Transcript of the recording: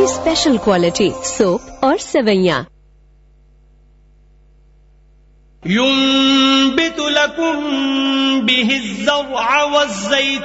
की special quality soap और सेवैयां। युंबितु लकुम बिहिज़्ज़र्अ वज़्ज़ैतून